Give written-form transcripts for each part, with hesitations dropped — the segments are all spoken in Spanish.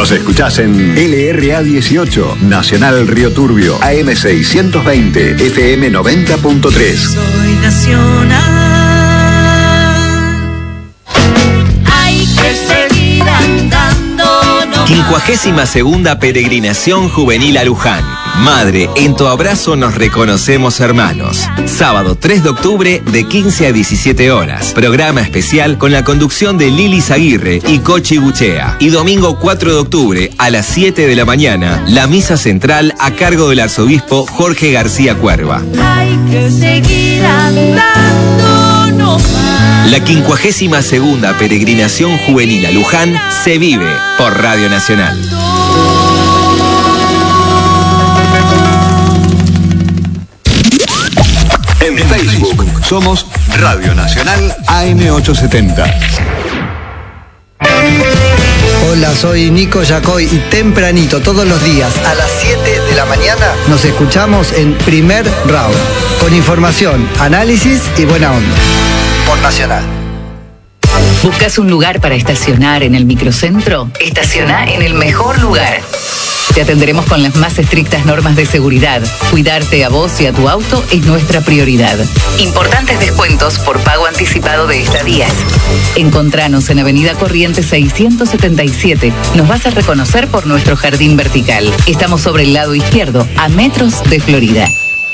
Nos escuchás en LRA 18, Nacional Río Turbio, AM 620, FM 90.3. Soy nacional. Hay que seguir andando. No 52ª Peregrinación Juvenil a Luján. Madre, en tu abrazo nos reconocemos hermanos. Sábado 3 de octubre de 15 a 17 horas. Programa especial con la conducción de Lili Zaguirre y Cochi Buchea. Y domingo 4 de octubre a las 7 de la mañana, la misa central a cargo del arzobispo Jorge García Cuerva. hay que seguir andando. No más. La 52ª Peregrinación Juvenil a Luján se vive por Radio Nacional. En Facebook somos Radio Nacional AM870. Hola, soy Nico Yacoy y tempranito todos los días a las 7 de la mañana nos escuchamos en Primer Round con información, análisis y buena onda. Por Nacional. ¿Buscas un lugar para estacionar en el microcentro? Estaciona en el mejor lugar. Te atenderemos con las más estrictas normas de seguridad. Cuidarte a vos y a tu auto es nuestra prioridad. Importantes descuentos por pago anticipado de estadías. Encontranos en Avenida Corrientes 677. Nos vas a reconocer por nuestro jardín vertical. Estamos sobre el lado izquierdo, a metros de Florida.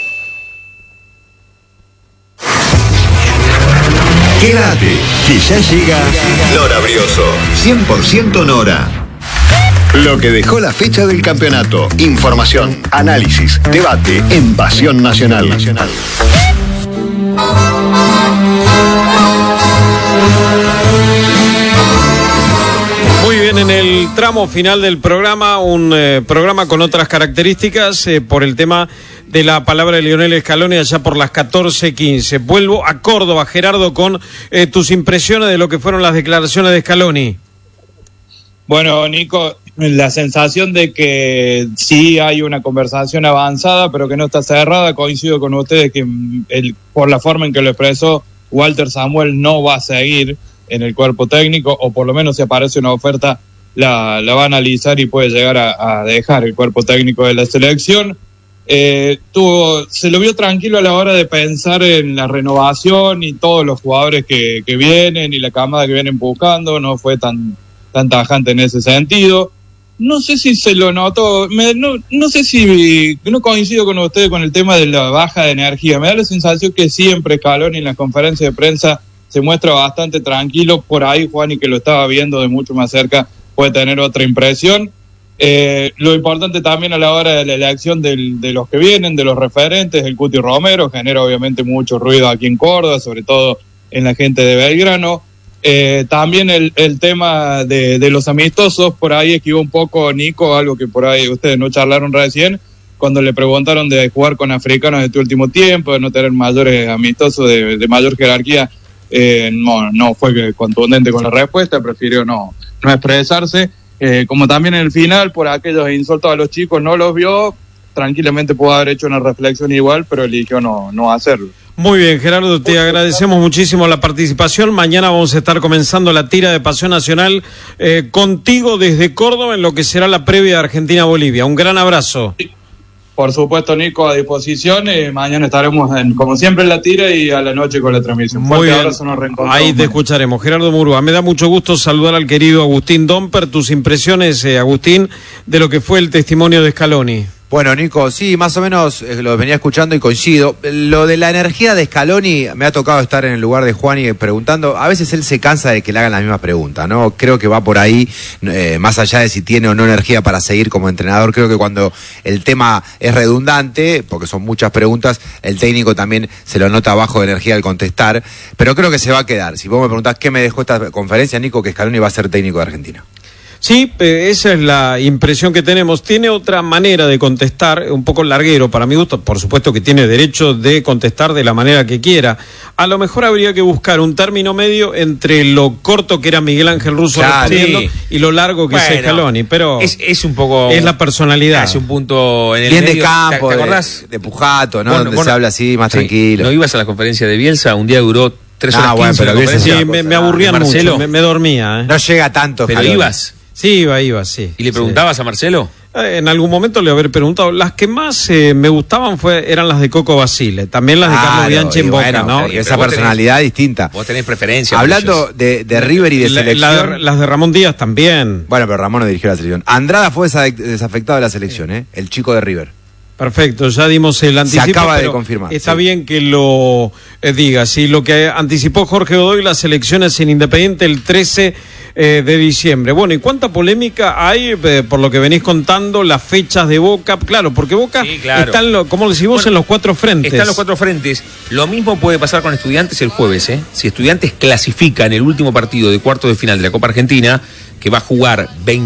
Quédate, que ya llega Nora Brioso, 100% Nora. Lo que dejó la fecha del campeonato. Información, análisis, debate en Pasión Nacional. Muy bien, en el tramo final del programa, un programa con otras características por el tema de la palabra de Lionel Scaloni allá por las 14:15. Vuelvo a Córdoba, Gerardo, con tus impresiones de lo que fueron las declaraciones de Scaloni. Bueno, Nico, la sensación de que sí hay una conversación avanzada, pero que no está cerrada. Coincido con ustedes que por la forma en que lo expresó, Walter Samuel no va a seguir en el cuerpo técnico, o por lo menos si aparece una oferta, la va a analizar y puede llegar a dejar el cuerpo técnico de la selección. Se lo vio tranquilo a la hora de pensar en la renovación y todos los jugadores que vienen y la camada que vienen buscando. No fue tan tajante en ese sentido. No sé si se lo notó, no sé si, no coincido con ustedes con el tema de la baja de energía. Me da la sensación que siempre Scaloni en las conferencias de prensa se muestra bastante tranquilo. Por ahí Juani, que lo estaba viendo de mucho más cerca, puede tener otra impresión. Lo importante también a la hora de la elección de los que vienen, de los referentes, el Cuti Romero, genera obviamente mucho ruido aquí en Córdoba, sobre todo en la gente de Belgrano. También el tema de los amistosos, por ahí esquivó un poco Nico, algo que por ahí ustedes no charlaron recién, cuando le preguntaron de jugar con africanos este último tiempo, de no tener mayores amistosos de mayor jerarquía. No fue contundente con la respuesta, prefirió no expresarse. Como también en el final, por aquellos insultos a los chicos, no los vio, tranquilamente pudo haber hecho una reflexión igual, pero eligió no hacerlo. Muy bien, Gerardo, te agradecemos muchísimo la participación. Mañana vamos a estar comenzando la tira de Pasión Nacional contigo desde Córdoba en lo que será la previa de Argentina-Bolivia. Un gran abrazo. Por supuesto, Nico, a disposición. Mañana estaremos, como siempre, en la tira y a la noche con la transmisión. Muy bien. Abrazo, nos reencontramos. Ahí te escucharemos. Gerardo Murúa, me da mucho gusto saludar al querido Agustín Domper. Tus impresiones, Agustín, de lo que fue el testimonio de Scaloni. Bueno, Nico, sí, más o menos lo venía escuchando y coincido. Lo de la energía de Scaloni, me ha tocado estar en el lugar de Juani preguntando. A veces él se cansa de que le hagan la misma pregunta, ¿no? Creo que va por ahí, más allá de si tiene o no energía para seguir como entrenador. Creo que cuando el tema es redundante, porque son muchas preguntas, el técnico también se lo nota bajo de energía al contestar. Pero creo que se va a quedar. Si vos me preguntás qué me dejó esta conferencia, Nico, que Scaloni va a ser técnico de Argentina. Sí, esa es la impresión que tenemos. Tiene otra manera de contestar, un poco larguero para mi gusto. Por supuesto que tiene derecho de contestar de la manera que quiera. A lo mejor habría que buscar un término medio entre lo corto que era Miguel Ángel Russo respondiendo y lo largo que es Scaloni. Pero es un poco... Es la personalidad. Es un punto en el bien medio. De campo, ¿te acordás? De Pujato, ¿no? Donde se habla así, más tranquilo. ¿No ibas a la conferencia de Bielsa? Un día duró 3 horas 15 bueno, pero sí, me aburrían mucho, me dormía. No llega tanto. Pero Scaloni. ibas. Sí, iba, sí. ¿Y le preguntabas a Marcelo? En algún momento le haber preguntado. Las que más me gustaban eran las de Coco Basile, también las de Carlos Bianchi en Boca, bueno, ¿no? Esa personalidad distinta. Vos tenés preferencia. Hablando de River y de selección. Las de Ramón Díaz también. Bueno, pero Ramón no dirigió la selección. Andrada fue desafectado de la selección, el chico de River. Perfecto, ya dimos el anticipo. Se acaba de confirmar. Está bien que lo diga. Sí, lo que anticipó Jorge Godoy, las elecciones en Independiente el 13 de diciembre. Bueno, ¿y cuánta polémica hay por lo que venís contando, las fechas de Boca? Claro, porque Boca está, como decís vos, en los 4 frentes. Está en los 4 frentes. Lo mismo puede pasar con Estudiantes el jueves, Si Estudiantes clasifica en el último partido de cuartos de final de la Copa Argentina, que va a jugar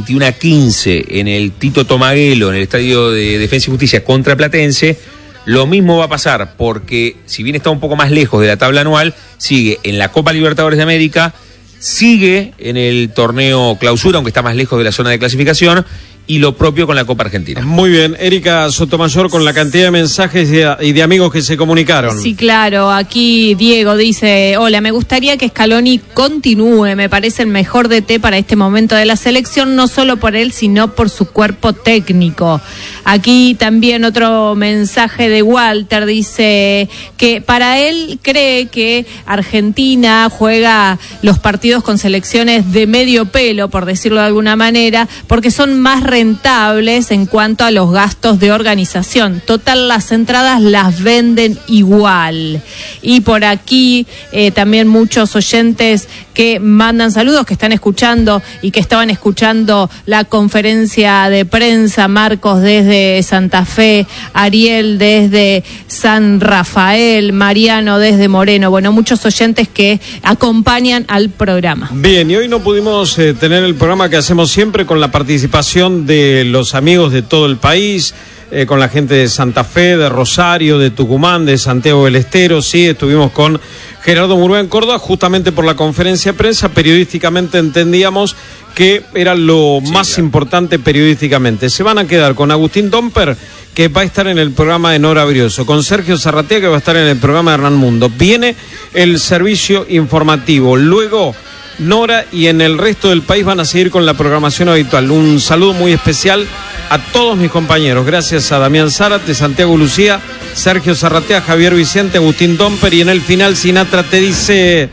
21-15 en el Tito Tomaguelo, en el Estadio de Defensa y Justicia contra Platense, lo mismo va a pasar porque, si bien está un poco más lejos de la tabla anual, sigue en la Copa Libertadores de América, sigue en el torneo clausura, aunque está más lejos de la zona de clasificación, y lo propio con la Copa Argentina. Muy bien, Erika Sotomayor, con la cantidad de mensajes y de amigos que se comunicaron. Sí, claro, aquí Diego dice, hola, me gustaría que Scaloni continúe, me parece el mejor DT para este momento de la selección, no solo por él, sino por su cuerpo técnico. Aquí también otro mensaje de Walter, dice que para él cree que Argentina juega los partidos con selecciones de medio pelo, por decirlo de alguna manera, porque son más rentables en cuanto a los gastos de organización. Total, las entradas las venden igual. Y por aquí también muchos oyentes que mandan saludos, que están escuchando y que estaban escuchando la conferencia de prensa. Marcos desde Santa Fe, Ariel desde San Rafael, Mariano desde Moreno. Bueno, muchos oyentes que acompañan al programa. Bien, y hoy no pudimos tener el programa que hacemos siempre con la participación de los amigos de todo el país, con la gente de Santa Fe, de Rosario, de Tucumán, de Santiago del Estero. Sí, estuvimos con Gerardo Murúa en Córdoba, justamente por la conferencia de prensa. Periodísticamente entendíamos que era lo más importante periodísticamente. Se van a quedar con Agustín Domper, que va a estar en el programa de Nora Brioso, con Sergio Zarratea, que va a estar en el programa de Hernán Mundo. Viene el servicio informativo, luego Nora, y en el resto del país van a seguir con la programación habitual. Un saludo muy especial a todos mis compañeros. Gracias a Damián Zárate, Santiago Lucía, Sergio Zarratea, Javier Vicente, Agustín Domper, y en el final Sinatra te dice...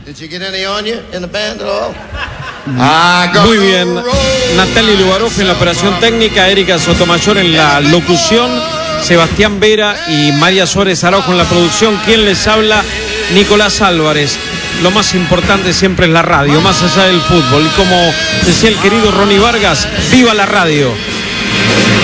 Muy bien, Natalia Lubaroff en la operación técnica, Erika Sotomayor en la locución, Sebastián Vera y María Suárez Araujo en la producción. ¿Quién les habla? Nicolás Álvarez. Lo más importante siempre es la radio, más allá del fútbol. Y como decía el querido Ronnie Vargas, ¡viva la radio!